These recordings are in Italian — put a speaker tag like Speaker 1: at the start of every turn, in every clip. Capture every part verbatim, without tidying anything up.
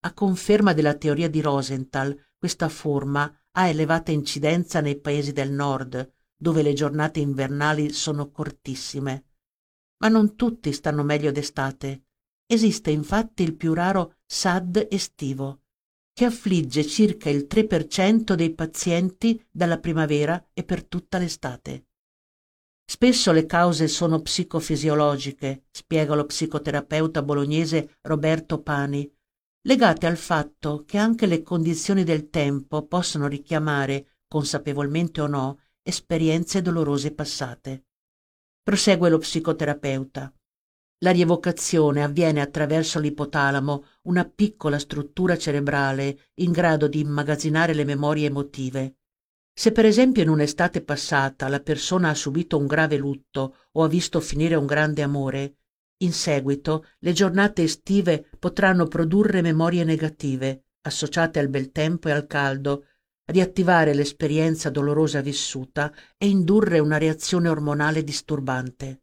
Speaker 1: A conferma della teoria di Rosenthal, questa forma ha elevata incidenza nei paesi del nord, dove le giornate invernali sono cortissime. Ma non tutti stanno meglio d'estate. Esiste infatti il più raro S A D estivo, che affligge circa il tre per cento dei pazienti dalla primavera e per tutta l'estate. Spesso le cause sono psicofisiologiche, spiega lo psicoterapeuta bolognese Roberto Pani, legate al fatto che anche le condizioni del tempo possono richiamare, consapevolmente o no, esperienze dolorose passate. Prosegue lo psicoterapeuta. La rievocazione avviene attraverso l'ipotalamo, una piccola struttura cerebrale in grado di immagazzinare le memorie emotive. Se per esempio in un'estate passata la persona ha subito un grave lutto o ha visto finire un grande amore, in seguito le giornate estive potranno produrre memorie negative, associate al bel tempo e al caldo, riattivare l'esperienza dolorosa vissuta e indurre una reazione ormonale disturbante.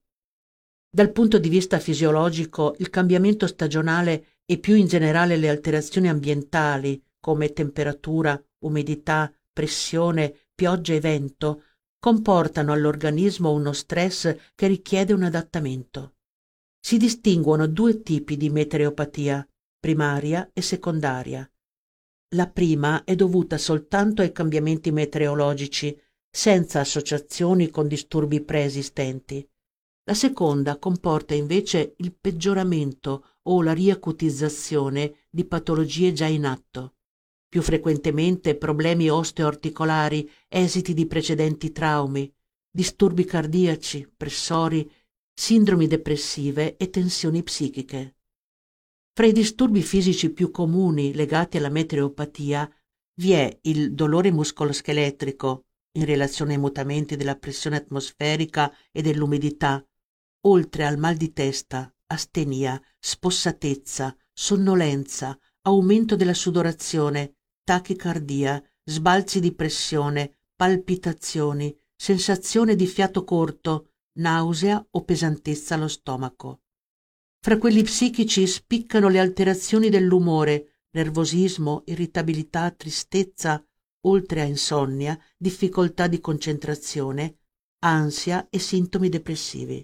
Speaker 1: Dal punto di vista fisiologico, il cambiamento stagionale e più in generale le alterazioni ambientali, come temperatura, umidità, pressione, pioggia e vento, comportano all'organismo uno stress che richiede un adattamento. Si distinguono due tipi di meteoropatia, primaria e secondaria. La prima è dovuta soltanto ai cambiamenti meteorologici, senza associazioni con disturbi preesistenti. La seconda comporta invece il peggioramento o la riacutizzazione di patologie già in atto. Più frequentemente problemi osteoarticolari, esiti di precedenti traumi, disturbi cardiaci, pressori, sindromi depressive e tensioni psichiche. Fra i disturbi fisici più comuni legati alla meteoropatia vi è il dolore muscoloscheletrico in relazione ai mutamenti della pressione atmosferica e dell'umidità, oltre al mal di testa, astenia, spossatezza, sonnolenza, aumento della sudorazione, tachicardia, sbalzi di pressione, palpitazioni, sensazione di fiato corto, nausea o pesantezza allo stomaco. Fra quelli psichici spiccano le alterazioni dell'umore, nervosismo, irritabilità, tristezza, oltre a insonnia, difficoltà di concentrazione, ansia e sintomi depressivi.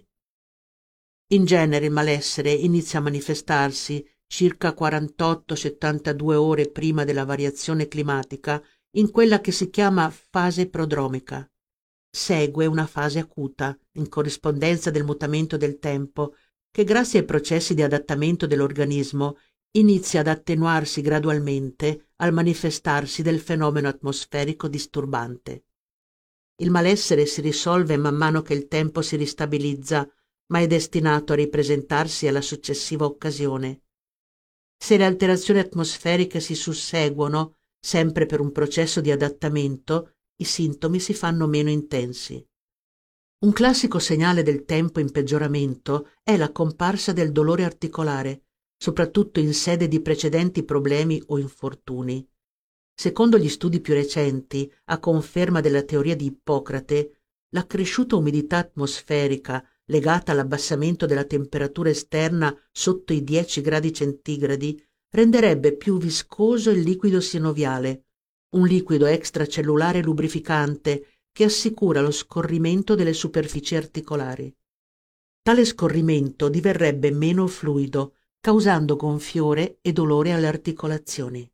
Speaker 1: In genere il malessere inizia a manifestarsi circa quarantotto settantadue ore prima della variazione climatica in quella che si chiama fase prodromica. Segue una fase acuta, in corrispondenza del mutamento del tempo, che grazie ai processi di adattamento dell'organismo inizia ad attenuarsi gradualmente al manifestarsi del fenomeno atmosferico disturbante. Il malessere si risolve man mano che il tempo si ristabilizza, ma è destinato a ripresentarsi alla successiva occasione. Se le alterazioni atmosferiche si susseguono, sempre per un processo di adattamento, i sintomi si fanno meno intensi. Un classico segnale del tempo in peggioramento è la comparsa del dolore articolare, soprattutto in sede di precedenti problemi o infortuni. Secondo gli studi più recenti, a conferma della teoria di Ippocrate, l'accresciuta umidità atmosferica legata all'abbassamento della temperatura esterna sotto i dieci gradi centigradi renderebbe più viscoso il liquido sinoviale, un liquido extracellulare lubrificante che assicura lo scorrimento delle superfici articolari. Tale scorrimento diverrebbe meno fluido, causando gonfiore e dolore alle articolazioni.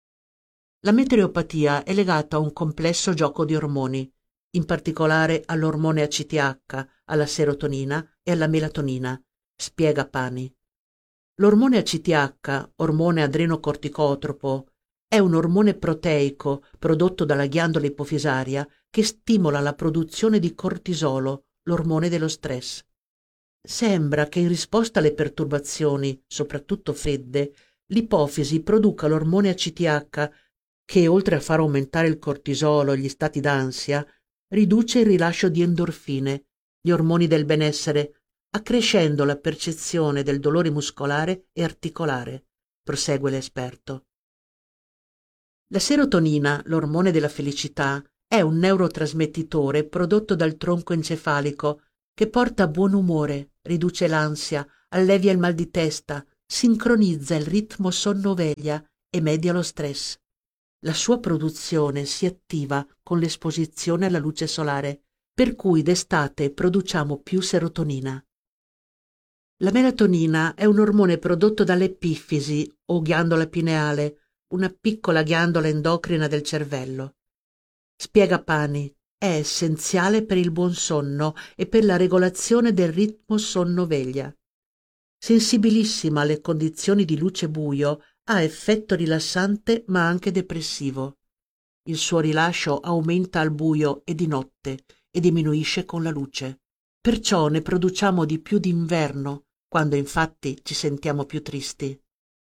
Speaker 1: La meteoropatia è legata a un complesso gioco di ormoni, in particolare all'ormone A C T H, alla serotonina e alla melatonina, spiega Pani. L'ormone A C T H, ormone adrenocorticotropo, è un ormone proteico prodotto dalla ghiandola ipofisaria che stimola la produzione di cortisolo, l'ormone dello stress. Sembra che in risposta alle perturbazioni, soprattutto fredde, l'ipofisi produca l'ormone A C T H che, oltre a far aumentare il cortisolo e gli stati d'ansia, riduce il rilascio di endorfine, gli ormoni del benessere, accrescendo la percezione del dolore muscolare e articolare, prosegue l'esperto. La serotonina, l'ormone della felicità, è un neurotrasmettitore prodotto dal tronco encefalico che porta buon umore, riduce l'ansia, allevia il mal di testa, sincronizza il ritmo sonno-veglia e media lo stress. La sua produzione si attiva con l'esposizione alla luce solare, per cui d'estate produciamo più serotonina. La melatonina è un ormone prodotto dall'epifisi o ghiandola pineale, una piccola ghiandola endocrina del cervello. Spiega Pani, è essenziale per il buon sonno e per la regolazione del ritmo sonno-veglia. Sensibilissima alle condizioni di luce buio, ha effetto rilassante ma anche depressivo. Il suo rilascio aumenta al buio e di notte e diminuisce con la luce. Perciò ne produciamo di più d'inverno, quando infatti ci sentiamo più tristi.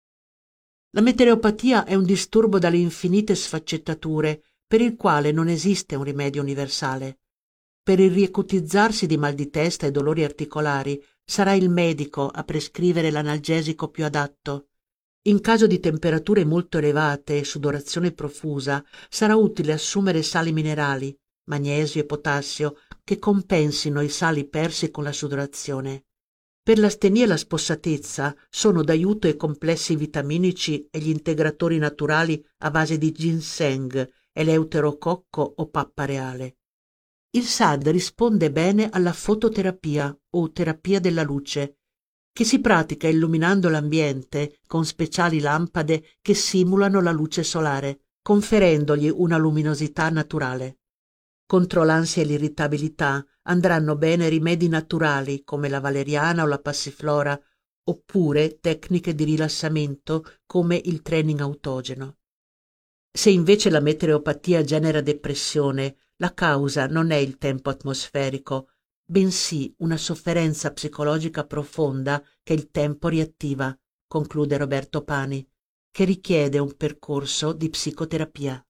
Speaker 1: La meteoropatia è un disturbo dalle infinite sfaccettature per il quale non esiste un rimedio universale. Per il riacutizzarsi di mal di testa e dolori articolari sarà il medico a prescrivere l'analgesico più adatto. In caso di temperature molto elevate e sudorazione profusa sarà utile assumere sali minerali, magnesio e potassio, che compensino i sali persi con la sudorazione. Per l'astenia e la spossatezza sono d'aiuto i complessi vitaminici e gli integratori naturali a base di ginseng, eleuterococco o pappa reale. Il S A D risponde bene alla fototerapia o terapia della luce, che si pratica illuminando l'ambiente con speciali lampade che simulano la luce solare, conferendogli una luminosità naturale. Contro l'ansia e l'irritabilità andranno bene rimedi naturali come la valeriana o la passiflora, oppure tecniche di rilassamento come il training autogeno. Se invece la meteoropatia genera depressione, la causa non è il tempo atmosferico, bensì una sofferenza psicologica profonda che il tempo riattiva, conclude Roberto Pani, che richiede un percorso di psicoterapia.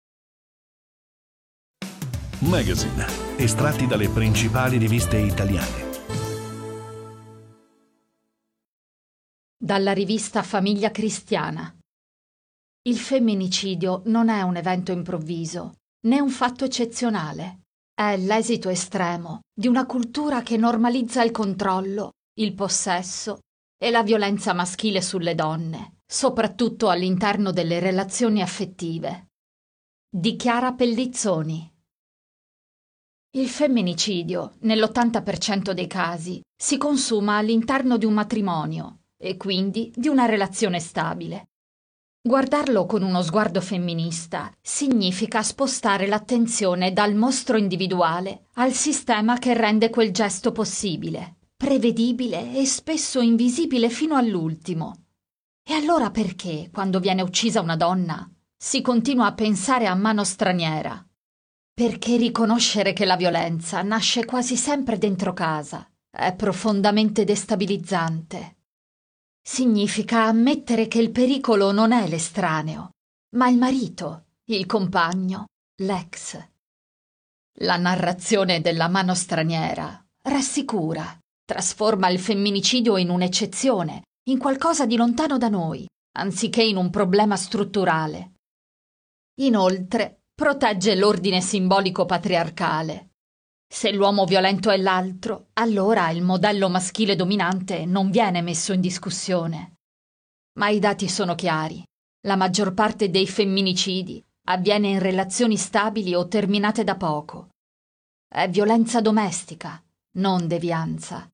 Speaker 2: Magazine, estratti dalle principali riviste italiane.
Speaker 3: Dalla rivista Famiglia Cristiana. Il femminicidio non è un evento improvviso, né un fatto eccezionale. È l'esito estremo di una cultura che normalizza il controllo, il possesso e la violenza maschile sulle donne, soprattutto all'interno delle relazioni affettive. Di Chiara Pellizzoni. Il femminicidio, nell'ottanta per cento dei casi, si consuma all'interno di un matrimonio e quindi di una relazione stabile. Guardarlo con uno sguardo femminista significa spostare l'attenzione dal mostro individuale al sistema che rende quel gesto possibile, prevedibile e spesso invisibile fino all'ultimo. E allora perché, quando viene uccisa una donna, si continua a pensare a mano straniera? Perché riconoscere che la violenza nasce quasi sempre dentro casa è profondamente destabilizzante. Significa ammettere che il pericolo non è l'estraneo, ma il marito, il compagno, l'ex. La narrazione della mano straniera rassicura, trasforma il femminicidio in un'eccezione, in qualcosa di lontano da noi, anziché in un problema strutturale. Inoltre, protegge l'ordine simbolico patriarcale. Se l'uomo violento è l'altro, allora il modello maschile dominante non viene messo in discussione. Ma i dati sono chiari. La maggior parte dei femminicidi avviene in relazioni stabili o terminate da poco. È violenza domestica, non devianza.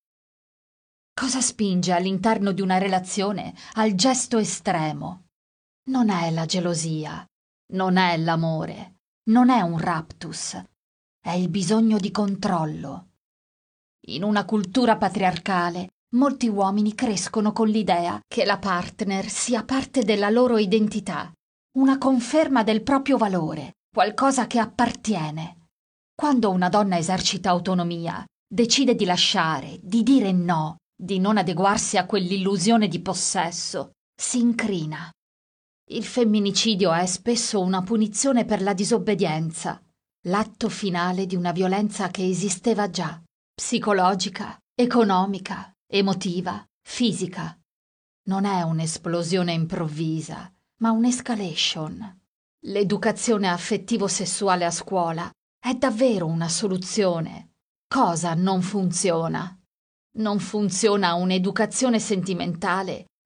Speaker 3: Cosa spinge all'interno di una relazione al gesto estremo? Non è la gelosia, non è l'amore. Non è un raptus, è il bisogno di controllo. In una cultura patriarcale, molti uomini crescono con l'idea che la partner sia parte della loro identità, una conferma del proprio valore, qualcosa che appartiene. Quando una donna esercita autonomia, decide di lasciare, di dire no, di non adeguarsi a quell'illusione di possesso, si incrina. Il femminicidio è spesso una punizione per la disobbedienza, l'atto finale di una violenza che esisteva già, psicologica, economica, emotiva, fisica. Non è un'esplosione improvvisa, ma un'escalation. L'educazione affettivo-sessuale a scuola è davvero una soluzione. Cosa non funziona? Non funziona un'educazione sentimentale che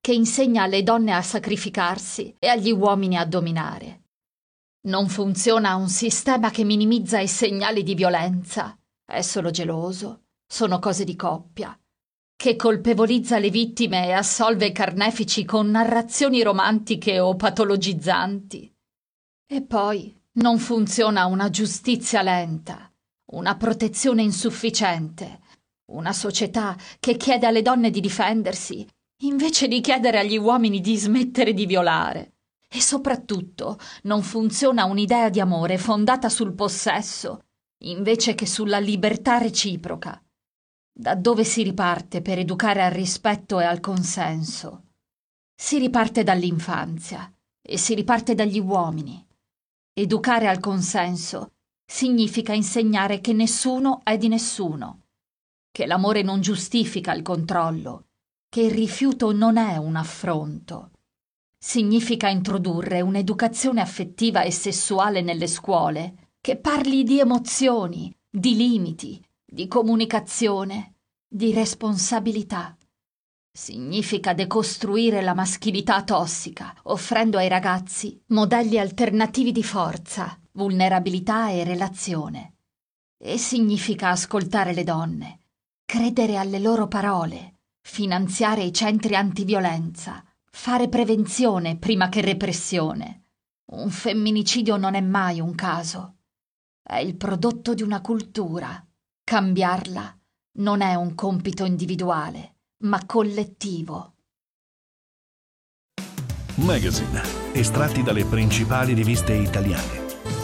Speaker 3: che insegna alle donne a sacrificarsi e agli uomini a dominare. Non funziona un sistema che minimizza i segnali di violenza, è solo geloso, sono cose di coppia, che colpevolizza le vittime e assolve i carnefici con narrazioni romantiche o patologizzanti. E poi non funziona una giustizia lenta, una protezione insufficiente, una società che chiede alle donne di difendersi invece di chiedere agli uomini di smettere di violare. E soprattutto non funziona un'idea di amore fondata sul possesso invece che sulla libertà reciproca. Da dove si riparte per educare al rispetto e al consenso? Si riparte dall'infanzia e si riparte dagli uomini. Educare al consenso significa insegnare che nessuno è di nessuno, che l'amore non giustifica il controllo, che il rifiuto non è un affronto. Significa introdurre un'educazione affettiva e sessuale nelle scuole che parli di emozioni, di limiti, di comunicazione, di responsabilità. Significa decostruire la maschilità tossica, offrendo ai ragazzi modelli alternativi di forza, vulnerabilità e relazione. E significa ascoltare le donne, credere alle loro parole, finanziare i centri antiviolenza, fare prevenzione prima che repressione. Un femminicidio non è mai un caso. È il prodotto di una cultura. Cambiarla non è un compito individuale, ma collettivo.
Speaker 2: Magazine, estratti dalle principali riviste italiane.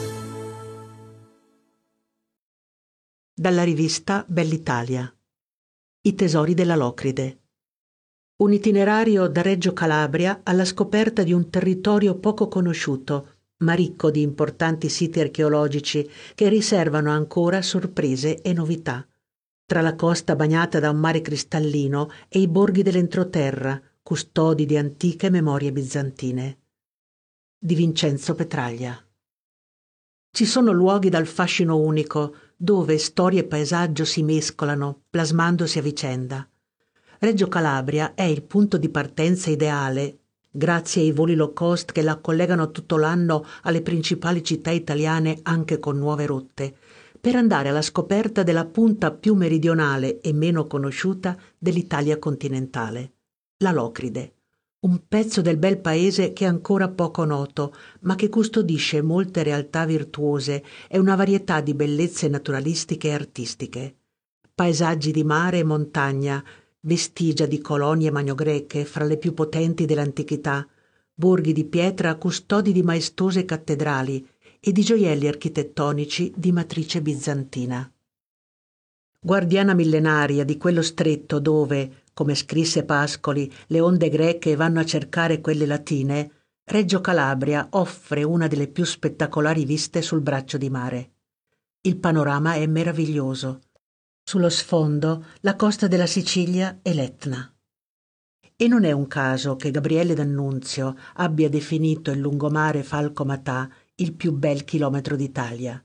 Speaker 1: Dalla rivista Bell'Italia. I tesori della Locride. Un itinerario da Reggio Calabria alla scoperta di un territorio poco conosciuto, ma ricco di importanti siti archeologici che riservano ancora sorprese e novità. Tra la costa bagnata da un mare cristallino e i borghi dell'entroterra, custodi di antiche memorie bizantine. Di Vincenzo Petraglia. Ci sono luoghi dal fascino unico, dove storia e paesaggio si mescolano, plasmandosi a vicenda. Reggio Calabria è il punto di partenza ideale, grazie ai voli low cost che la collegano tutto l'anno alle principali città italiane anche con nuove rotte, per andare alla scoperta della punta più meridionale e meno conosciuta dell'Italia continentale, la Locride, un pezzo del bel paese che è ancora poco noto, ma che custodisce molte realtà virtuose e una varietà di bellezze naturalistiche e artistiche. Paesaggi di mare e montagna, vestigia di colonie magnogreche fra le più potenti dell'antichità, borghi di pietra custodi di maestose cattedrali e di gioielli architettonici di matrice bizantina. Guardiana millenaria di quello stretto dove, come scrisse Pascoli, le onde greche vanno a cercare quelle latine, Reggio Calabria offre una delle più spettacolari viste sul braccio di mare. Il panorama è meraviglioso. Sullo sfondo la costa della Sicilia e l'Etna. E non è un caso che Gabriele D'Annunzio abbia definito il lungomare Falco Matà il più bel chilometro d'Italia.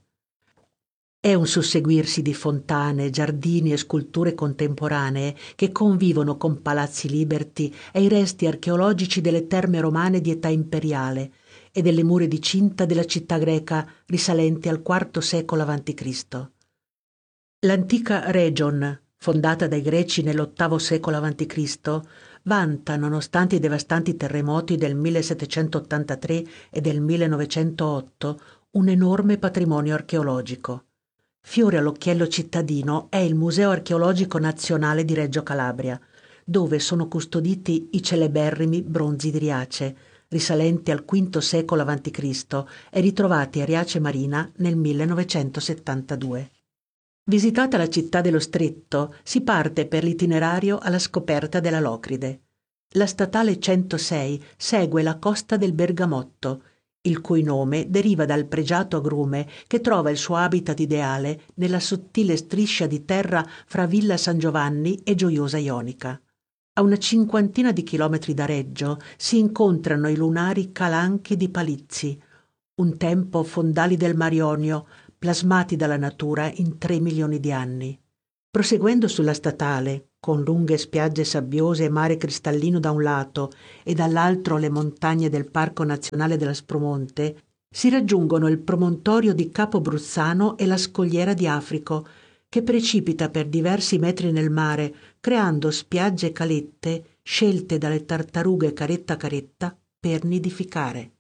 Speaker 1: È un susseguirsi di fontane, giardini e sculture contemporanee che convivono con palazzi liberti e i resti archeologici delle terme romane di età imperiale e delle mura di cinta della città greca risalenti al quarto secolo avanti Cristo. L'antica Region, fondata dai greci nell'ottavo secolo avanti Cristo, vanta, nonostante i devastanti terremoti del millesettecentottantatré e del millenovecentootto, un enorme patrimonio archeologico. Fiore all'occhiello cittadino è il Museo Archeologico Nazionale di Reggio Calabria, dove sono custoditi i celeberrimi bronzi di Riace, risalenti al quinto secolo avanti Cristo e ritrovati a Riace Marina nel millenovecentosettantadue. Visitata la città dello Stretto, si parte per l'itinerario alla scoperta della Locride. La statale centosei segue la costa del Bergamotto, il cui nome deriva dal pregiato agrume che trova il suo habitat ideale nella sottile striscia di terra fra Villa San Giovanni e Gioiosa Ionica. A una cinquantina di chilometri da Reggio si incontrano i lunari calanchi di Palizzi, un tempo fondali del Mar Ionio, plasmati dalla natura in tre milioni di anni. Proseguendo sulla statale, con lunghe spiagge sabbiose e mare cristallino da un lato e dall'altro le montagne del Parco Nazionale dell'Aspromonte, si raggiungono il promontorio di Capo Bruzzano e la scogliera di Africo, che precipita per diversi metri nel mare, creando spiagge e calette scelte dalle tartarughe caretta caretta per nidificare.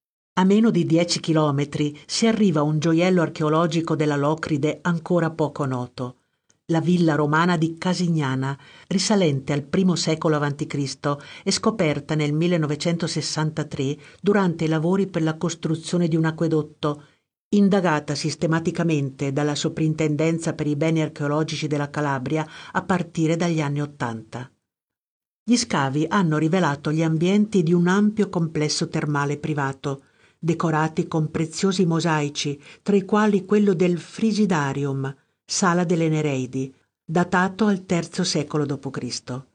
Speaker 1: A meno di dieci chilometri si arriva a un gioiello archeologico della Locride ancora poco noto, la villa romana di Casignana, risalente al primo secolo avanti Cristo e scoperta nel millenovecentosessantatré durante i lavori per la costruzione di un acquedotto, indagata sistematicamente dalla Soprintendenza per i beni archeologici della Calabria a partire dagli anni Ottanta. Gli scavi hanno rivelato gli ambienti di un ampio complesso termale privato, decorati con preziosi mosaici, tra i quali quello del Frigidarium, sala delle Nereidi, datato al terzo secolo dopo Cristo.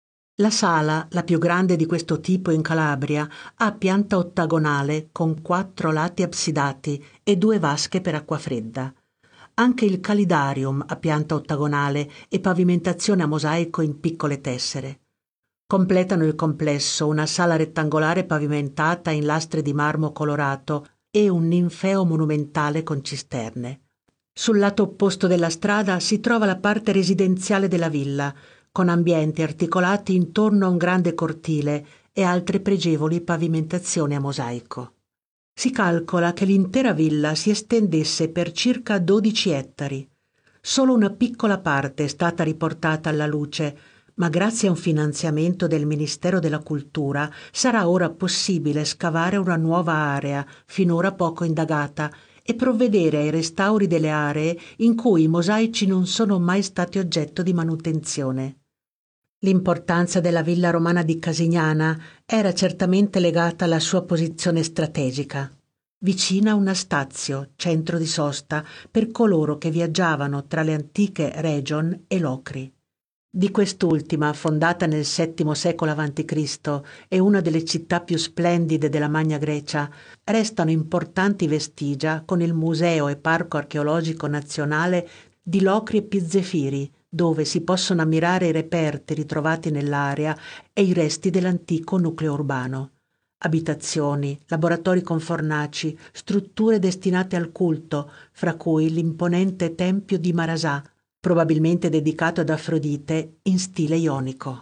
Speaker 1: La sala, la più grande di questo tipo in Calabria, ha pianta ottagonale con quattro lati absidati e due vasche per acqua fredda. Anche il Calidarium ha pianta ottagonale e pavimentazione a mosaico in piccole tessere. Completano il complesso una sala rettangolare pavimentata in lastre di marmo colorato e un ninfeo monumentale con cisterne. Sul lato opposto della strada si trova la parte residenziale della villa, con ambienti articolati intorno a un grande cortile e altre pregevoli pavimentazioni a mosaico. Si calcola che l'intera villa si estendesse per circa dodici ettari. Solo una piccola parte è stata riportata alla luce, ma grazie a un finanziamento del Ministero della Cultura sarà ora possibile scavare una nuova area, finora poco indagata, e provvedere ai restauri delle aree in cui i mosaici non sono mai stati oggetto di manutenzione. L'importanza della villa romana di Casignana era certamente legata alla sua posizione strategica, vicina a una stazio, centro di sosta per coloro che viaggiavano tra le antiche Region e Locri. Di quest'ultima, fondata nel settimo secolo avanti Cristo e una delle città più splendide della Magna Grecia, restano importanti vestigia con il Museo e Parco Archeologico Nazionale di Locri e Pizzefiri, dove si possono ammirare i reperti ritrovati nell'area e i resti dell'antico nucleo urbano. Abitazioni, laboratori con fornaci, strutture destinate al culto, fra cui l'imponente tempio di Marasà, probabilmente dedicato ad Afrodite in stile ionico.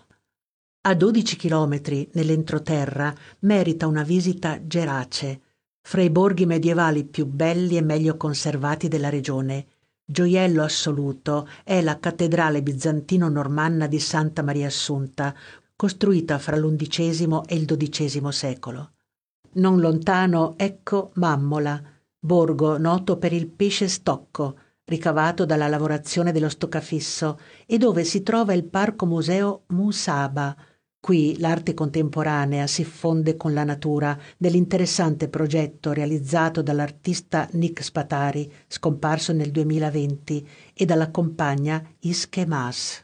Speaker 1: A dodici chilometri nell'entroterra merita una visita Gerace, fra i borghi medievali più belli e meglio conservati della regione. Gioiello assoluto è la cattedrale bizantino-normanna di Santa Maria Assunta, costruita fra l'undicesimo e il dodicesimo secolo. Non lontano, ecco Mammola, borgo noto per il pesce stocco, ricavato dalla lavorazione dello stoccafisso, e dove si trova il parco museo Musaba. Qui l'arte contemporanea si fonde con la natura nell'interessante progetto realizzato dall'artista Nick Spatari, scomparso nel duemilaventi, e dalla compagna Ische Mas.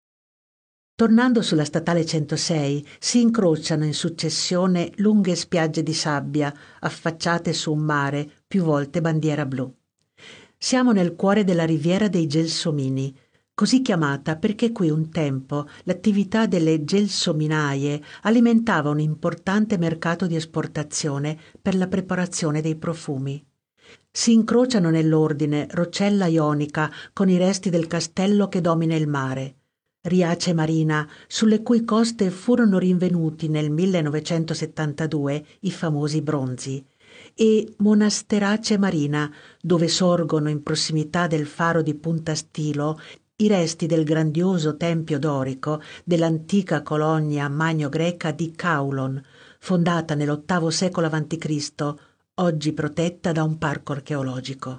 Speaker 1: Tornando sulla statale centosei si incrociano in successione lunghe spiagge di sabbia affacciate su un mare più volte bandiera blu. Siamo nel cuore della riviera dei Gelsomini, così chiamata perché qui un tempo l'attività delle gelsominaie alimentava un importante mercato di esportazione per la preparazione dei profumi. Si incrociano nell'ordine Rocella Ionica con i resti del castello che domina il mare, Riace Marina, sulle cui coste furono rinvenuti nel millenovecentosettantadue i famosi bronzi, e Monasterace Marina, dove sorgono in prossimità del faro di Punta Stilo i resti del grandioso tempio dorico dell'antica colonia magno-greca di Caulon, fondata nell'ottavo secolo avanti Cristo, oggi protetta da un parco archeologico.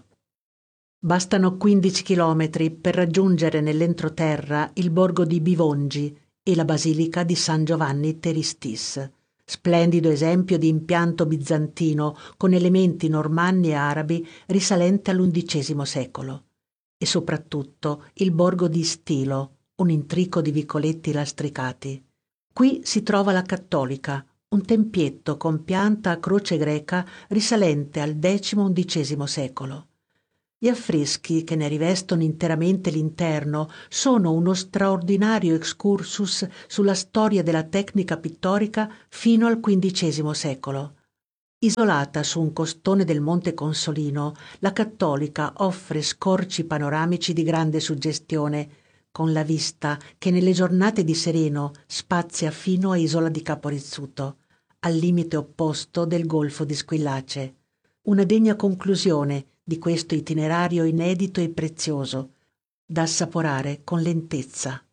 Speaker 1: Bastano quindici chilometri per raggiungere nell'entroterra il borgo di Bivongi e la basilica di San Giovanni Teristis, splendido esempio di impianto bizantino con elementi normanni e arabi risalente all'undicesimo secolo, e soprattutto il borgo di Stilo, un intrico di vicoletti lastricati. Qui si trova la Cattolica, un tempietto con pianta a croce greca risalente al decimo-undicesimo secolo. Gli affreschi, che ne rivestono interamente l'interno, sono uno straordinario excursus sulla storia della tecnica pittorica fino al quindicesimo secolo. Isolata su un costone del Monte Consolino, la Cattolica offre scorci panoramici di grande suggestione, con la vista che nelle giornate di sereno spazia fino a Isola di Capo Rizzuto, al limite opposto del Golfo di Squillace. Una degna conclusione di questo itinerario inedito e prezioso, da assaporare con lentezza.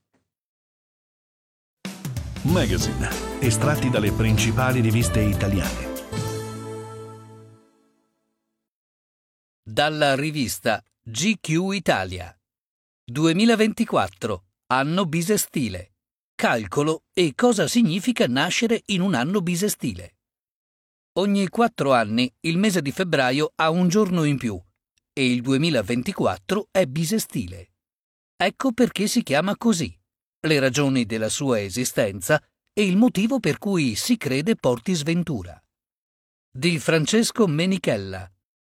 Speaker 2: Magazine, estratti dalle principali riviste italiane.
Speaker 4: Dalla rivista G Q Italia. duemilaventiquattro, anno bisestile. Calcolo e cosa significa nascere in un anno bisestile. Ogni quattro anni il mese di febbraio ha un giorno in più e il duemilaventiquattro è bisestile. Ecco perché si chiama così, le ragioni della sua esistenza e il motivo per cui si crede porti sventura. Di Francesco Menichella.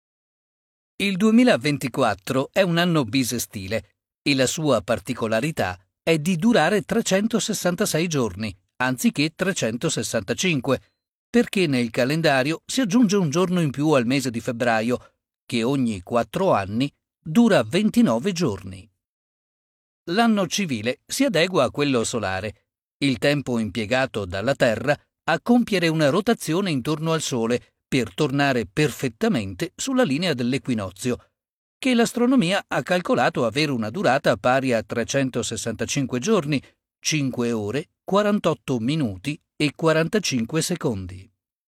Speaker 4: Il duemilaventiquattro è un anno bisestile e la sua particolarità è di durare trecentosessantasei giorni, anziché trecentosessantacinque, perché nel calendario si aggiunge un giorno in più al mese di febbraio, che ogni quattro anni dura ventinove giorni. L'anno civile si adegua a quello solare, il tempo impiegato dalla Terra a compiere una rotazione intorno al Sole per tornare perfettamente sulla linea dell'equinozio, che l'astronomia ha calcolato avere una durata pari a trecentosessantacinque giorni, cinque ore, quarantotto minuti e quarantacinque secondi.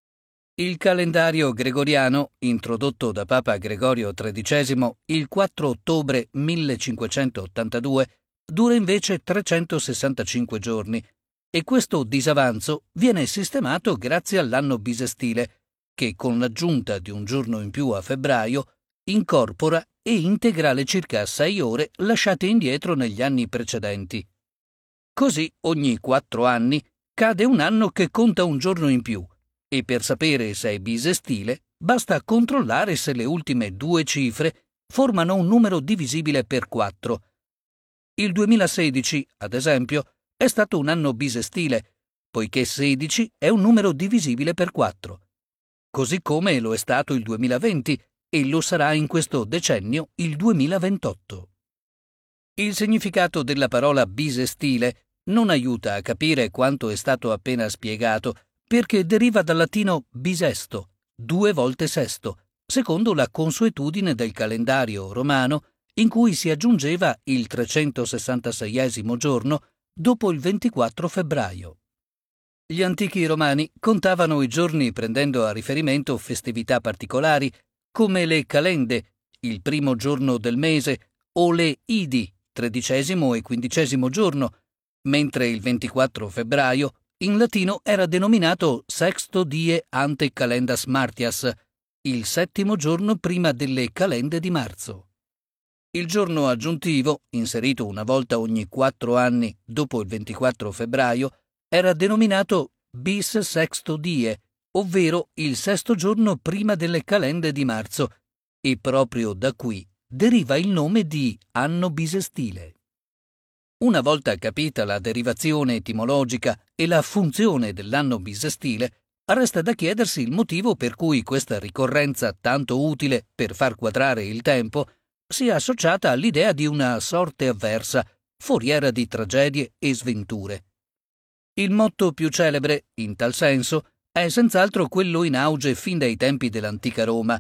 Speaker 4: Il calendario gregoriano, introdotto da Papa Gregorio tredicesimo il quattro ottobre millecinquecentottantadue, dura invece trecentosessantacinque giorni e questo disavanzo viene sistemato grazie all'anno bisestile, che con l'aggiunta di un giorno in più a febbraio incorpora e integra le circa sei ore lasciate indietro negli anni precedenti. Così ogni quattro anni cade un anno che conta un giorno in più e per sapere se è bisestile basta controllare se le ultime due cifre formano un numero divisibile per quattro. Il duemilasedici, ad esempio, è stato un anno bisestile, poiché sedici è un numero divisibile per quattro. Così come lo è stato il duemilaventi e lo sarà in questo decennio il duemilaventotto. Il significato della parola bisestile non aiuta a capire quanto è stato appena spiegato, perché deriva dal latino bisesto, due volte sesto, secondo la consuetudine del calendario romano, in cui si aggiungeva il trecentosessantaseiesimo giorno dopo il ventiquattro febbraio. Gli antichi romani contavano i giorni prendendo a riferimento festività particolari, come le calende, il primo giorno del mese, o le idi, tredicesimo e quindicesimo giorno, mentre il ventiquattro febbraio in latino era denominato sexto die ante calendas martias, il settimo giorno prima delle calende di marzo. Il giorno aggiuntivo, inserito una volta ogni quattro anni dopo il ventiquattro febbraio, era denominato bis sexto die, ovvero il sesto giorno prima delle calende di marzo, e proprio da qui deriva il nome di anno bisestile. Una volta capita la derivazione etimologica e la funzione dell'anno bisestile, resta da chiedersi il motivo per cui questa ricorrenza tanto utile per far quadrare il tempo sia associata all'idea di una sorte avversa, foriera di tragedie e sventure. Il motto più celebre, in tal senso, è senz'altro quello in auge fin dai tempi dell'antica Roma.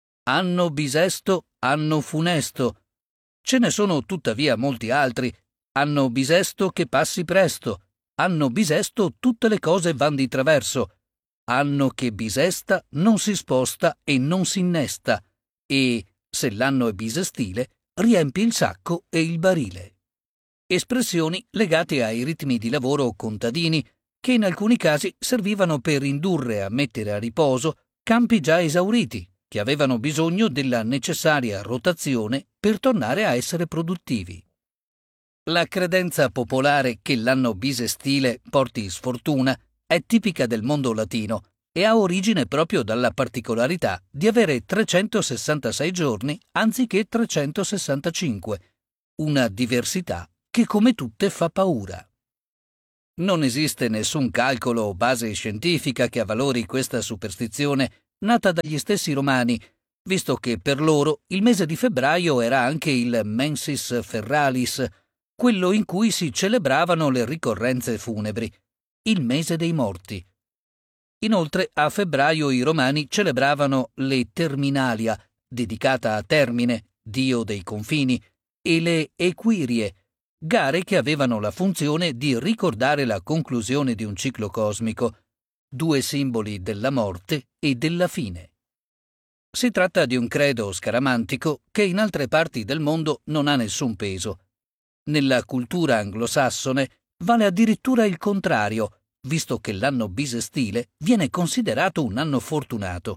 Speaker 4: Anno bisesto, anno funesto. Ce ne sono tuttavia molti altri. Anno bisesto che passi presto. Anno bisesto tutte le cose van di traverso. Anno che bisesta non si sposta e non si innesta. E, se l'anno è bisestile, riempi il sacco e il barile. Espressioni legate ai ritmi di lavoro contadini che in alcuni casi servivano per indurre a mettere a riposo campi già esauriti, che avevano bisogno della necessaria rotazione per tornare a essere produttivi. La credenza popolare che l'anno bisestile porti sfortuna è tipica del mondo latino e ha origine proprio dalla particolarità di avere trecentosessantasei giorni anziché trecentosessantacinque, una diversità che come tutte fa paura. Non esiste nessun calcolo o base scientifica che avvalori questa superstizione nata dagli stessi romani, visto che per loro il mese di febbraio era anche il mensis ferralis, quello in cui si celebravano le ricorrenze funebri, il mese dei morti. Inoltre a febbraio i romani celebravano le Terminalia, dedicata a Termine, dio dei confini, e le Equirie, gare che avevano la funzione di ricordare la conclusione di un ciclo cosmico, due simboli della morte e della fine. Si tratta di un credo scaramantico che in altre parti del mondo non ha nessun peso. Nella cultura anglosassone vale addirittura il contrario, visto che l'anno bisestile viene considerato un anno fortunato.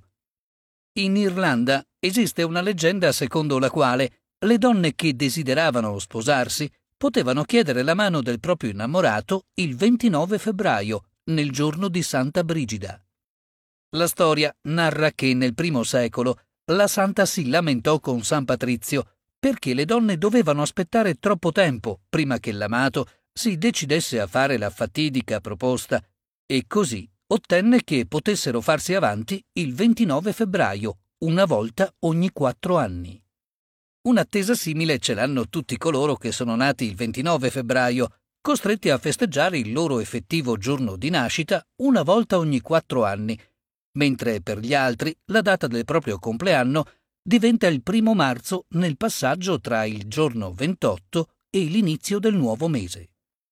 Speaker 4: In Irlanda esiste una leggenda secondo la quale le donne che desideravano sposarsi potevano chiedere la mano del proprio innamorato il ventinove febbraio, nel giorno di Santa Brigida. La storia narra che nel primo secolo la santa si lamentò con San Patrizio perché le donne dovevano aspettare troppo tempo prima che l'amato si decidesse a fare la fatidica proposta, e così ottenne che potessero farsi avanti il ventinove febbraio, una volta ogni quattro anni. Un'attesa simile ce l'hanno tutti coloro che sono nati il ventinove febbraio, costretti a festeggiare il loro effettivo giorno di nascita una volta ogni quattro anni, mentre per gli altri la data del proprio compleanno diventa il primo marzo nel passaggio tra il giorno ventotto e l'inizio del nuovo mese.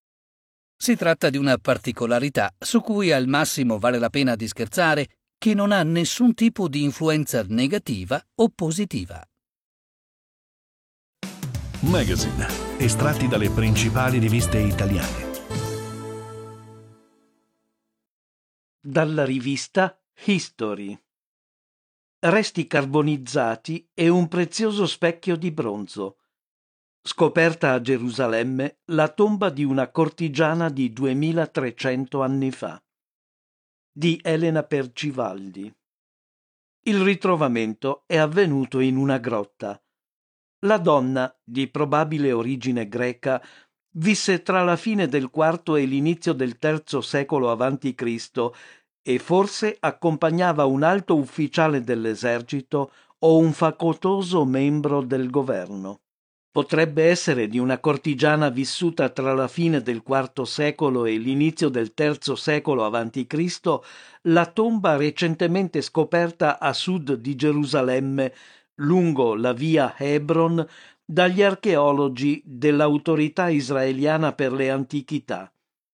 Speaker 4: Si tratta di una particolarità su cui al massimo vale la pena di scherzare, che non ha nessun tipo di influenza negativa o positiva.
Speaker 2: Magazine, estratti dalle principali riviste italiane.
Speaker 5: Dalla rivista History. Resti carbonizzati e un prezioso specchio di bronzo. Scoperta a Gerusalemme la tomba di una cortigiana di duemilatrecento anni fa. Di Elena Percivaldi. Il ritrovamento è avvenuto in una grotta. La donna, di probabile origine greca, visse tra la fine del quarto e l'inizio del terzo secolo avanti Cristo e forse accompagnava un alto ufficiale dell'esercito o un facoltoso membro del governo. Potrebbe essere di una cortigiana vissuta tra la fine del quarto secolo e l'inizio del terzo secolo avanti Cristo la tomba recentemente scoperta a sud di Gerusalemme, lungo la via Hebron, dagli archeologi dell'Autorità israeliana per le antichità.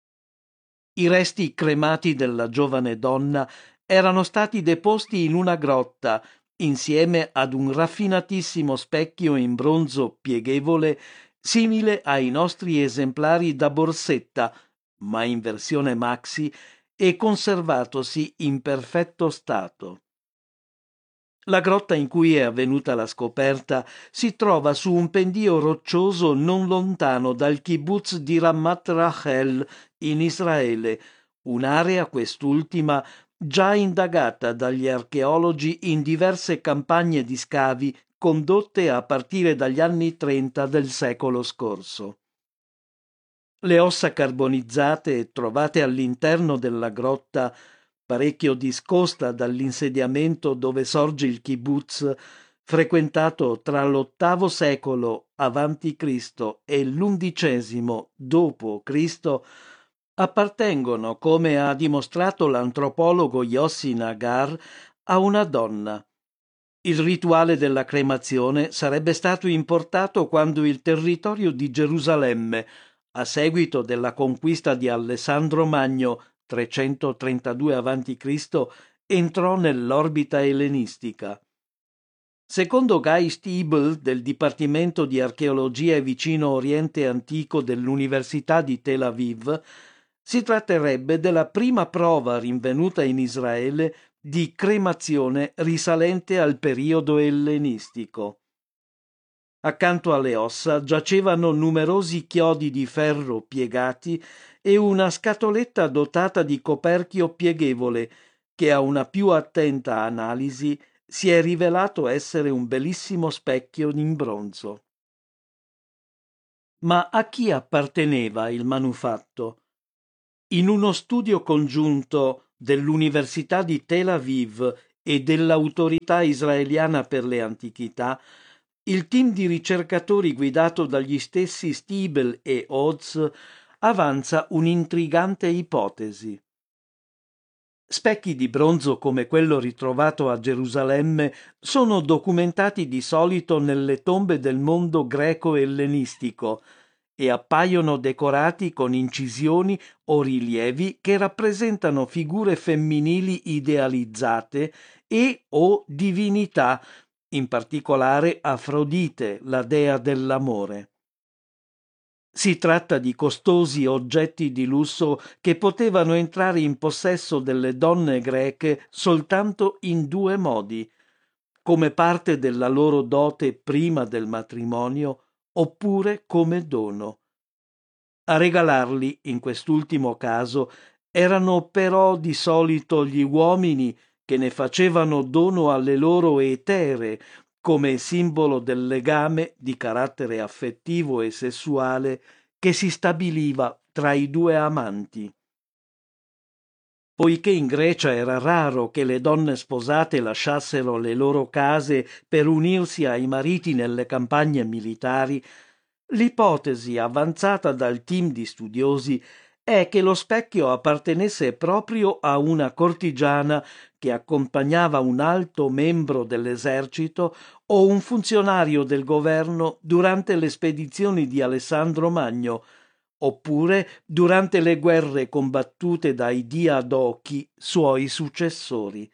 Speaker 5: I resti cremati della giovane donna erano stati deposti in una grotta insieme ad un raffinatissimo specchio in bronzo pieghevole simile ai nostri esemplari da borsetta, ma in versione maxi e conservatosi in perfetto stato. La grotta in cui è avvenuta la scoperta si trova su un pendio roccioso non lontano dal kibbutz di Ramat Rachel in Israele, un'area quest'ultima già indagata dagli archeologi in diverse campagne di scavi condotte a partire dagli anni trenta del secolo scorso. Le ossa carbonizzate trovate all'interno della grotta, parecchio discosta dall'insediamento dove sorge il kibbutz, frequentato tra l'ottavo secolo avanti Cristo e l'undicesimo dopo Cristo, appartengono, come ha dimostrato l'antropologo Yossi Nagar, a una donna. Il rituale della cremazione sarebbe stato importato quando il territorio di Gerusalemme, a seguito della conquista di Alessandro Magno, trecentotrentadue avanti Cristo, entrò nell'orbita ellenistica. Secondo Guy Stiebel del Dipartimento di Archeologia e Vicino Oriente Antico dell'Università di Tel Aviv, si tratterebbe della prima prova rinvenuta in Israele di cremazione risalente al periodo ellenistico. Accanto alle ossa giacevano numerosi chiodi di ferro piegati e una scatoletta dotata di coperchio pieghevole, che a una più attenta analisi si è rivelato essere un bellissimo specchio in bronzo. Ma a chi apparteneva il manufatto? In uno studio congiunto dell'Università di Tel Aviv e dell'Autorità israeliana per le antichità, il team di ricercatori guidato dagli stessi Stiebel e Oz avanza un'intrigante ipotesi. Specchi di bronzo come quello ritrovato a Gerusalemme sono documentati di solito nelle tombe del mondo greco-ellenistico e appaiono decorati con incisioni o rilievi che rappresentano figure femminili idealizzate e o divinità, in particolare Afrodite, la dea dell'amore. Si tratta di costosi oggetti di lusso che potevano entrare in possesso delle donne greche soltanto in due modi: come parte della loro dote prima del matrimonio oppure come dono. A regalarli, in quest'ultimo caso, erano però di solito gli uomini che ne facevano dono alle loro etere, come simbolo del legame di carattere affettivo e sessuale che si stabiliva tra i due amanti. Poiché in Grecia era raro che le donne sposate lasciassero le loro case per unirsi ai mariti nelle campagne militari, l'ipotesi avanzata dal team di studiosi è che lo specchio appartenesse proprio a una cortigiana che accompagnava un alto membro dell'esercito o un funzionario del governo durante le spedizioni di Alessandro Magno, oppure durante le guerre combattute dai diadochi, suoi successori.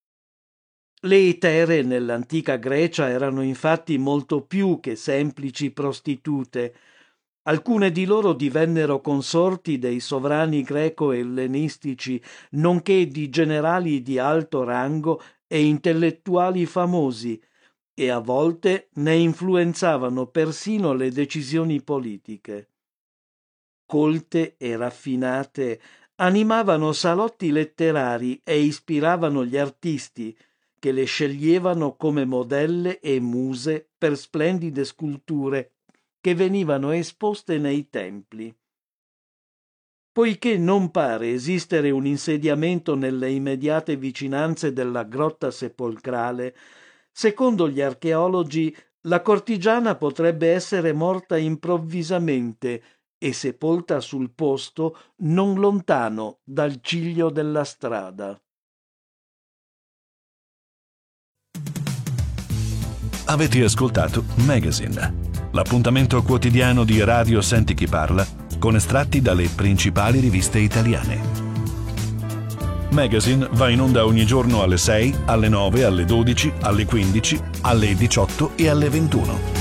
Speaker 5: Le etere nell'antica Grecia erano infatti molto più che semplici prostitute. Alcune di loro divennero consorti dei sovrani greco-ellenistici, nonché di generali di alto rango e intellettuali famosi, e a volte ne influenzavano persino le decisioni politiche. Colte e raffinate, animavano salotti letterari e ispiravano gli artisti, che le sceglievano come modelle e muse per splendide sculture che venivano esposte nei templi. Poiché non pare esistere un insediamento nelle immediate vicinanze della grotta sepolcrale, secondo gli archeologi la cortigiana potrebbe essere morta improvvisamente e sepolta sul posto non lontano dal ciglio della strada.
Speaker 2: Avete ascoltato Magazine, l'appuntamento quotidiano di Radio Senti Chi Parla con estratti dalle principali riviste italiane. Magazine va in onda ogni giorno alle sei, alle nove, alle dodici, alle quindici, alle diciotto e alle ventuno.